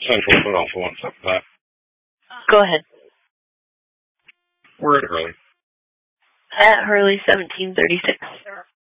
Central, put on for 175. Go ahead. We're at Hurley. At Hurley, 1736.